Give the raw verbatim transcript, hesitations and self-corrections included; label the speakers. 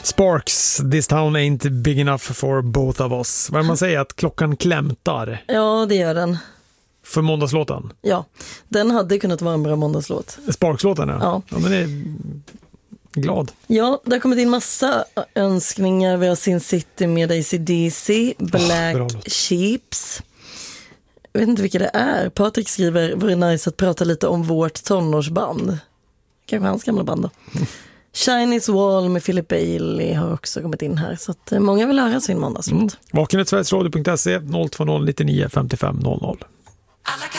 Speaker 1: Sparks, This Town Ain't Big Enough for Both of Us. Vad man säger att klockan klämtar.
Speaker 2: Ja, det gör den.
Speaker 1: För måndagslåten?
Speaker 2: Ja, den hade kunnat vara en bra måndagslåt.
Speaker 1: Sparks-låten, ja.
Speaker 2: Ja.
Speaker 1: Ja, men det är glad.
Speaker 2: Ja, det har kommit in massa önskningar. Vi har Sin City med A C D C, Black
Speaker 1: oh,
Speaker 2: Sheeps. Jag vet inte vilka det är. Patrik skriver, var det nice att prata lite om vårt tonårsband. Kanske hans gamla band då. Mm. Chinese Wall med Philip Bailey har också kommit in här. Så att många vill höra sin måndagslåt. Mm.
Speaker 1: Vakenhetsvärldsradio punkt se noll två noll nio nio fem fem noll noll.